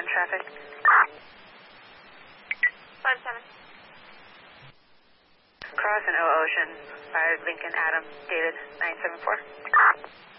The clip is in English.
on traffic. 57. Cross and O Ocean, 5 Lincoln Adam, dated 974.